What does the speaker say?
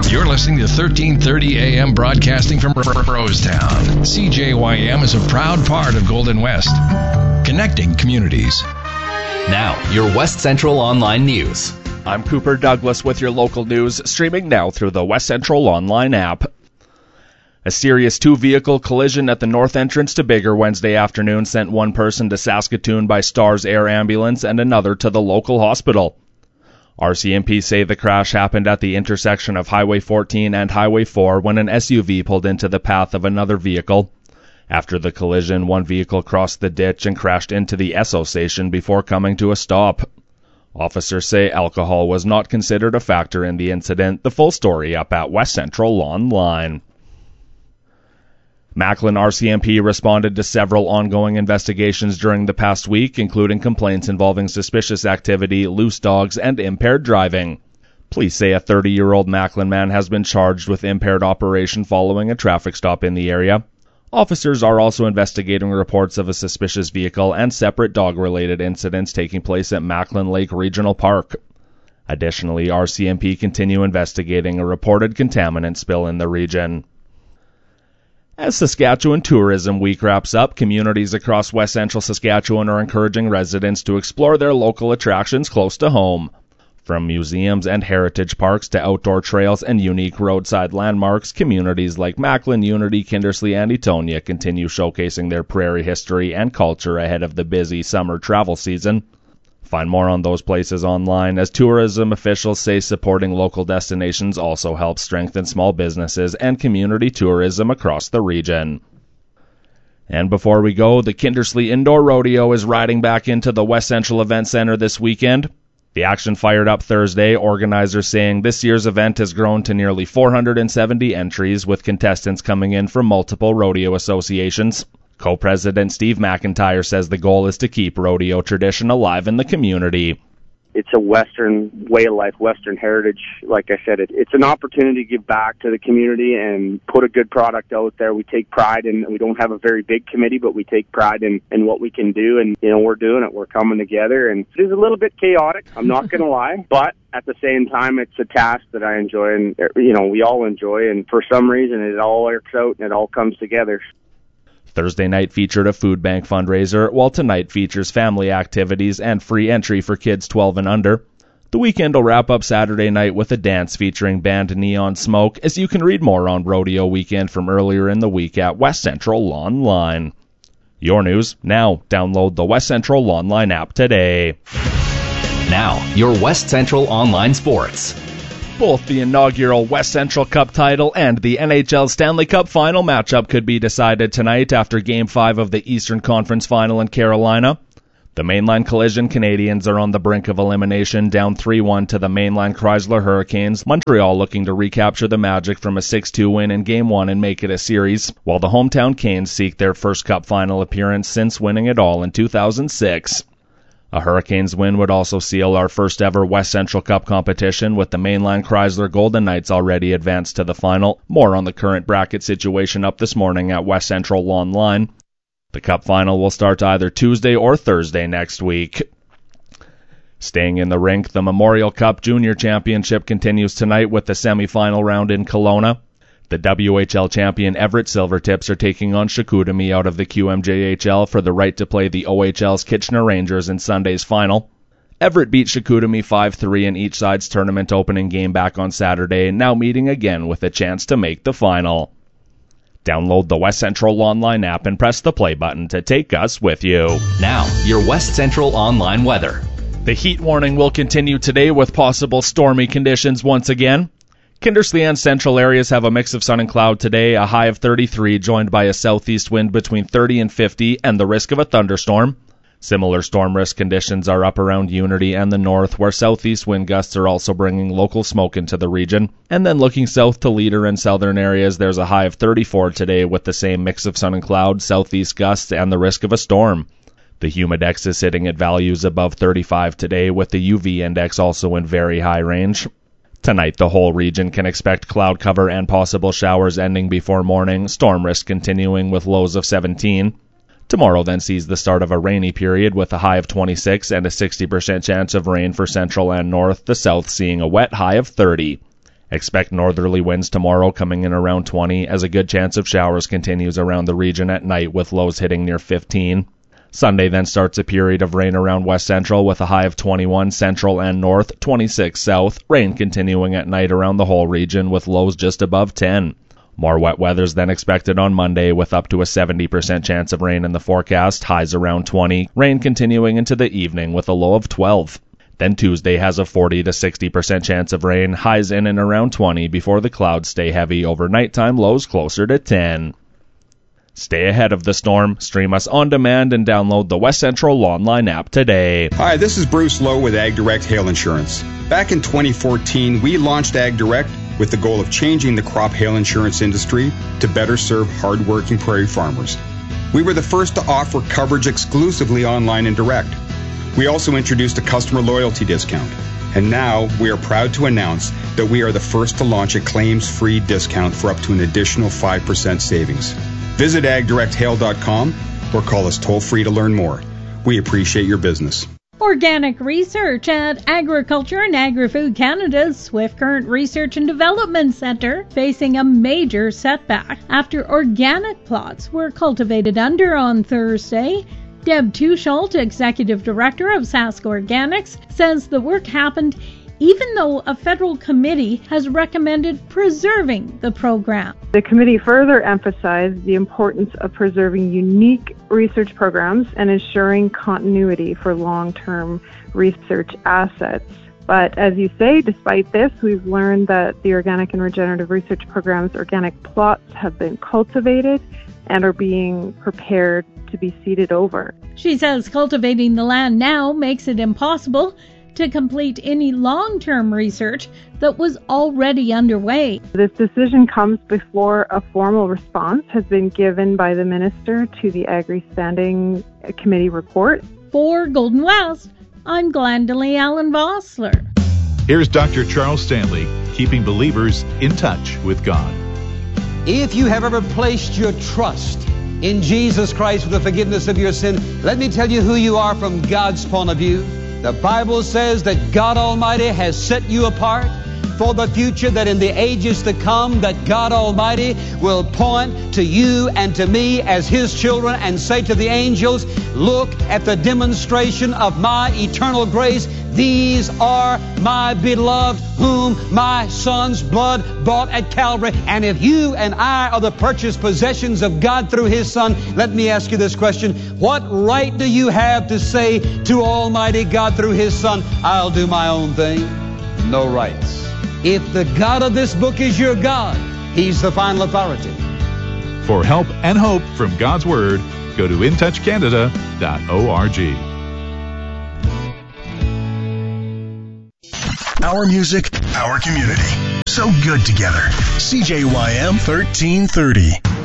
You're listening to 1330 AM broadcasting from Rosetown. CJYM is a proud part of Golden West, connecting communities. Now, your West Central Online News. I'm Cooper Douglas with your local news, streaming now through the West Central Online app. A serious two-vehicle collision at the north entrance to Biggar Wednesday afternoon sent one person to Saskatoon by Stars Air Ambulance and another to the local hospital. RCMP say the crash happened at the intersection of Highway 14 and Highway 4 when an SUV pulled into the path of another vehicle. After the collision, one vehicle crossed the ditch and crashed into the Esso station before coming to a stop. Officers say alcohol was not considered a factor in the incident. The full story up at West Central Online. Macklin RCMP responded to several ongoing investigations during the past week, including complaints involving suspicious activity, loose dogs, and impaired driving. Police say a 30-year-old Macklin man has been charged with impaired operation following a traffic stop in the area. Officers are also investigating reports of a suspicious vehicle and separate dog-related incidents taking place at Macklin Lake Regional Park. Additionally, RCMP continue investigating a reported contaminant spill in the region. As Saskatchewan Tourism Week wraps up, communities across West Central Saskatchewan are encouraging residents to explore their local attractions close to home. From museums and heritage parks to outdoor trails and unique roadside landmarks, communities like Macklin, Unity, Kindersley, and Etonia continue showcasing their prairie history and culture ahead of the busy summer travel season. Find more on those places online, as tourism officials say supporting local destinations also helps strengthen small businesses and community tourism across the region. And before we go, the Kindersley Indoor Rodeo is riding back into the West Central Event Center this weekend. The action fired up Thursday, organizers saying this year's event has grown to nearly 470 entries, with contestants coming in from multiple rodeo associations. Co-president Steve McIntyre says the goal is to keep rodeo tradition alive in the community. It's a Western way of life, Western heritage. Like I said, it's an opportunity to give back to the community and put a good product out there. We take pride in, we don't have a very big committee, but we take pride in what we can do. And, we're doing it. We're coming together. And it is a little bit chaotic, I'm not going to lie. But at the same time, it's a task that I enjoy and, we all enjoy. And for some reason, it all works out and it all comes together. Thursday night featured a food bank fundraiser, while tonight features family activities and free entry for kids 12 and under. The weekend will wrap up Saturday night with a dance featuring band Neon Smoke, as you can read more on Rodeo Weekend from earlier in the week at West Central Online. Your news now. Download the West Central Online app today. Now, your West Central Online Sports. Both the inaugural West Central Cup title and the NHL Stanley Cup final matchup could be decided tonight after Game 5 of the Eastern Conference Final in Carolina. The Mainline Collision Canadiens are on the brink of elimination, down 3-1 to the Mainline Chrysler Hurricanes. Montreal looking to recapture the magic from a 6-2 win in Game 1 and make it a series, while the hometown Canes seek their first Cup final appearance since winning it all in 2006. A Hurricanes win would also seal our first ever West Central Cup competition, with the Mainline Chrysler Golden Knights already advanced to the final. More on the current bracket situation up this morning at West Central Online. The Cup final will start either Tuesday or Thursday next week. Staying in the rink, the Memorial Cup Junior Championship continues tonight with the semi-final round in Kelowna. The WHL champion Everett Silvertips are taking on Chicoutimi out of the QMJHL for the right to play the OHL's Kitchener Rangers in Sunday's final. Everett beat Chicoutimi 5-3 in each side's tournament opening game back on Saturday, now meeting again with a chance to make the final. Download the West Central Online app and press the play button to take us with you. Now, your West Central Online weather. The heat warning will continue today with possible stormy conditions once again. Kindersley and central areas have a mix of sun and cloud today, a high of 33, joined by a southeast wind between 30 and 50, and the risk of a thunderstorm. Similar storm risk conditions are up around Unity and the north, where southeast wind gusts are also bringing local smoke into the region. And then looking south to Leader and southern areas, there's a high of 34 today with the same mix of sun and cloud, southeast gusts, and the risk of a storm. The humidex is sitting at values above 35 today, with the UV index also in very high range. Tonight, the whole region can expect cloud cover and possible showers ending before morning, storm risk continuing with lows of 17. Tomorrow then sees the start of a rainy period with a high of 26 and a 60% chance of rain for central and north, the south seeing a wet high of 30. Expect northerly winds tomorrow coming in around 20 as a good chance of showers continues around the region at night with lows hitting near 15. Sunday then starts a period of rain around west central with a high of 21 central and north, 26 south, rain continuing at night around the whole region with lows just above 10. More wet weather's then expected on Monday with up to a 70% chance of rain in the forecast, highs around 20, rain continuing into the evening with a low of 12. Then Tuesday has a 40 to 60% chance of rain, highs in and around 20 before the clouds stay heavy over nighttime, lows closer to 10. Stay ahead of the storm. Stream us on demand and download the West Central online app today. Hi, this is Bruce Lowe with AgDirect Hail Insurance. Back in 2014, we launched AgDirect with the goal of changing the crop hail insurance industry to better serve hardworking prairie farmers. We were the first to offer coverage exclusively online and direct. We also introduced a customer loyalty discount. And now we are proud to announce that we are the first to launch a claims-free discount for up to an additional 5% savings. Visit agdirecthail.com or call us toll-free to learn more. We appreciate your business. Organic research at Agriculture and Agri-Food Canada's Swift Current Research and Development Centre facing a major setback after organic plots were cultivated under on Thursday. Deb Tusholt, Executive Director of Sask Organics, says the work happened even though a federal committee has recommended preserving the program. The committee further emphasized the importance of preserving unique research programs and ensuring continuity for long-term research assets. But as you say, despite this, we've learned that the organic and regenerative research program's organic plots have been cultivated and are being prepared to be seeded over. She says cultivating the land now makes it impossible to complete any long-term research that was already underway. This decision comes before a formal response has been given by the Minister to the Agri Standing Committee report. For Golden West, I'm Glendalee Allen Vossler. Here's Dr. Charles Stanley, keeping believers in touch with God. If you have ever placed your trust in Jesus Christ for the forgiveness of your sin, let me tell you who you are from God's point of view. The Bible says that God Almighty has set you apart for the future, that in the ages to come, that God Almighty will point to you and to me as His children and say to the angels, look at the demonstration of my eternal grace. These are my beloved, whom my Son's blood bought at Calvary. And if you and I are the purchased possessions of God through His Son, let me ask you this question. What right do you have to say to Almighty God through His Son, I'll do my own thing? No rights. If the God of this book is your God, He's the final authority. For help and hope from God's Word, go to intouchcanada.org. Our music, our community. So good together. CJYM 1330.